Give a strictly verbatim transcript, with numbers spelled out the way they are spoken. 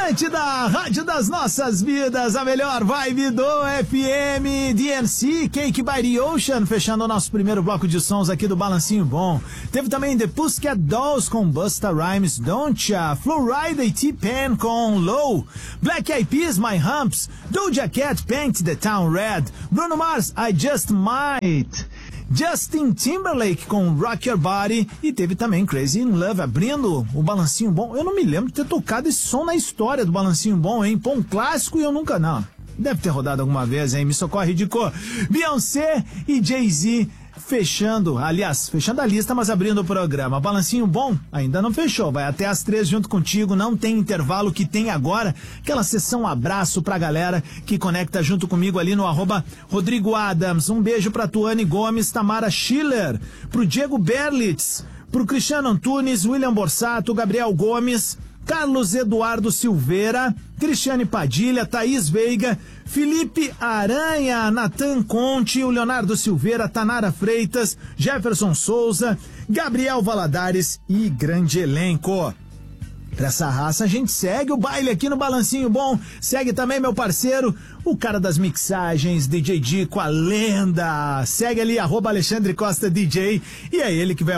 Atlântida, rádio das nossas vidas, a melhor vibe do F M, D N C, Cake by the Ocean, fechando o nosso primeiro bloco de sons aqui do Balancinho Bom. Teve também The Pussycat Dolls com Busta Rhymes, Don't Ya, Flowrida e T-Pain com Low, Black Eyed Peas, My Humps, Doja Cat, Paint the Town Red, Bruno Mars, I Just Might, Justin Timberlake com Rock Your Body e teve também Crazy in Love abrindo o Balancinho Bom. Eu não me lembro de ter tocado esse som na história do Balancinho Bom, hein? Pô, um clássico e eu nunca, não. Deve ter rodado alguma vez, hein? Me socorre, Dico. Beyoncé e Jay-Z fechando, aliás, fechando a lista, mas abrindo o programa. Balancinho Bom ainda não fechou, vai até às três junto contigo, não tem intervalo que tem agora, aquela sessão abraço pra galera que conecta junto comigo ali no arroba Rodrigo Adams. Um beijo pra Tuane Gomes, Tamara Schiller, pro Diego Berlitz, pro Cristiano Antunes, William Borsato, Gabriel Gomes, Carlos Eduardo Silveira, Cristiane Padilha, Thaís Veiga, Felipe Aranha, Natan Conte, o Leonardo Silveira, Tanara Freitas, Jefferson Souza, Gabriel Valadares e grande elenco. Pra essa raça a gente segue o baile aqui no Balancinho Bom, segue também meu parceiro, o cara das mixagens, D J Dico, a lenda, segue ali, arroba Alexandre Costa D J, e é ele que vai